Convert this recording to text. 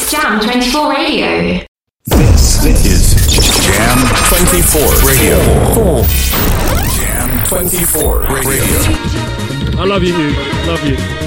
It's Jam 24 Radio. This is Jam 24 Radio. Jam 24 Radio. I love you, Hugh. Love you.